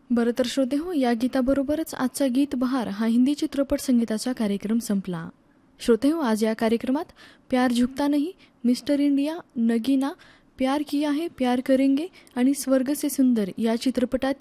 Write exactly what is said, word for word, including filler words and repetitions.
बरं तर श्रोते हो, या गीताबरोबरच आजचा गीत बहार हा हिंदी चित्रपट संगीताचा कार्यक्रम संपला. श्रोते हो, आज या कार्यक्रमात प्यार झुकता नहीं, मिस्टर इंडिया, नगीना, प्यार किया है प्यार करेंगे आणि स्वर्ग से सुंदर या चित्रपटातील